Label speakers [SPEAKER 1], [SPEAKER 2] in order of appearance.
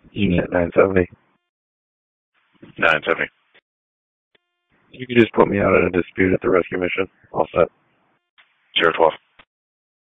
[SPEAKER 1] Unit 970.
[SPEAKER 2] 970.
[SPEAKER 1] You could just put me out at a dispute at the rescue mission. All set.
[SPEAKER 2] 012.